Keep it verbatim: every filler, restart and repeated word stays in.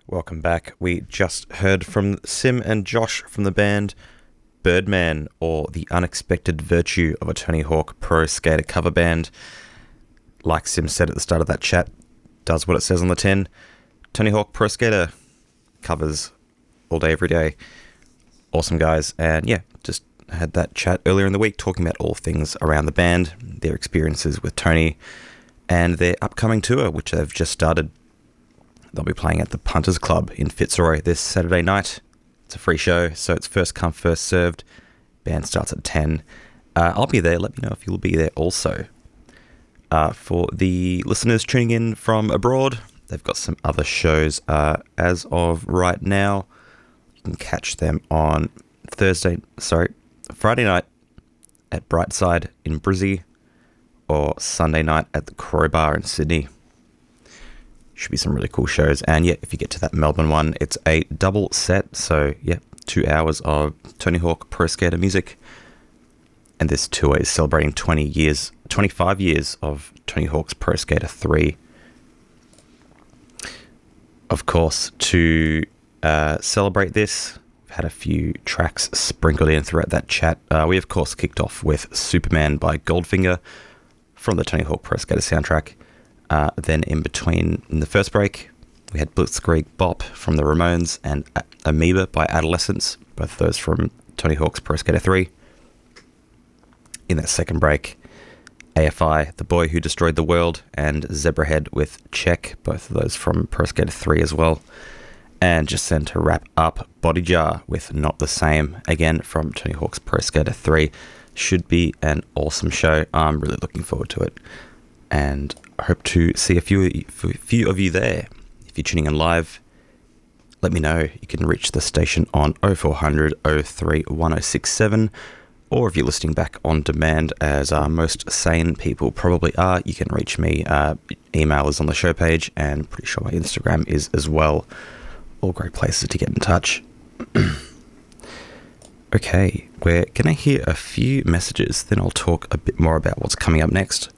Welcome back. We just heard from Sim and Josh from the band Birdman, or The Unexpected Virtue of a Tony Hawk Pro Skater cover band. Like Sim said at the start of that chat, does what it says on the tin. Tony Hawk Pro Skater covers all day, every day. Awesome guys. And yeah, just had that chat earlier in the week talking about all things around the band, their experiences with Tony, and their upcoming tour, which they've just started. They'll be playing at the Punters Club in Fitzroy this Saturday night. It's a free show, so it's first come, first served. Band starts at ten. Uh, I'll be there. Let me know if you'll be there also. Uh, for the listeners tuning in from abroad, they've got some other shows uh, as of right now. You can catch them on Thursday, sorry, Friday night at Brightside in Brizzy, or Sunday night at the Crowbar in Sydney. Should be some really cool shows. And yeah, if you get to that Melbourne one, it's a double set. So yeah, two hours of Tony Hawk Pro Skater music. And this tour is celebrating twenty years, twenty-five years of Tony Hawk's Pro Skater three. Of course, to uh, celebrate this, we've had a few tracks sprinkled in throughout that chat. Uh, we, of course, kicked off with Superman by Goldfinger from the Tony Hawk Pro Skater soundtrack. Uh, then in between, in the first break, we had Blitzkrieg Bop from the Ramones and A- Amoeba by Adolescence, both of those from Tony Hawk's Pro Skater three. In that second break, A F I, The Boy Who Destroyed the World, and Zebrahead with Check, both of those from Pro Skater three as well. And just then to wrap up, Body Jar with Not the Same, again from Tony Hawk's Pro Skater three. Should be an awesome show. I'm really looking forward to it. And I hope to see a few, a few of you there. If you're tuning in live, let me know. You can reach the station on oh four hundred, oh three, one oh six seven, or if you're listening back on demand, as uh, most sane people probably are, you can reach me. Uh, email is on the show page, and pretty sure my Instagram is as well. All great places to get in touch. Okay, we're going to hear a few messages, then I'll talk a bit more about what's coming up next.